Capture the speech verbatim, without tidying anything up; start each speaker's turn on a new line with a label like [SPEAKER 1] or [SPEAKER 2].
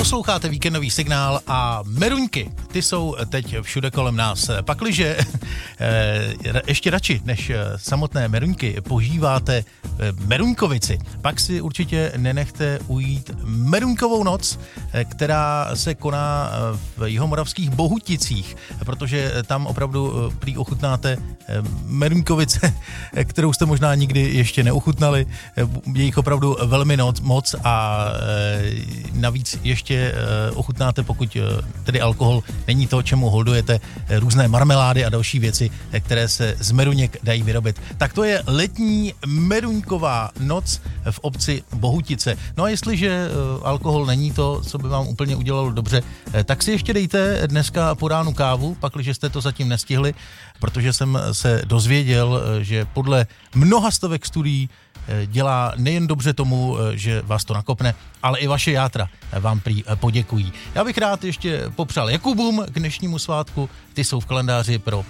[SPEAKER 1] Posloucháte víkendový signál a meruňky, ty jsou teď všude kolem nás. Pakliže ještě radši než samotné meruňky požíváte meruňkovici, pak si určitě nenechte ujít meruňkovou noc, která se koná v jihomoravských Bohuticích, protože tam opravdu prý ochutnáte meruňkovice, kterou jste možná nikdy ještě neochutnali. Je jich opravdu velmi moc a navíc ještě ochutnáte, pokud tedy alkohol není to, čemu holdujete, různé marmelády a další věci, které se z meruněk dají vyrobit. Tak to je letní meruňková noc v obci Bohutice. No a jestliže alkohol není to, co by vám úplně udělalo dobře, tak si ještě dejte dneska po ránu kávu, pakliže jste to zatím nestihli, protože jsem se dozvěděl, že podle mnoha stovek studií dělá nejen dobře tomu, že vás to nakopne, ale i vaše játra vám prý poděkují. Já bych rád ještě popřál Jakubům k dnešnímu svátku, ty jsou v kalendáři pro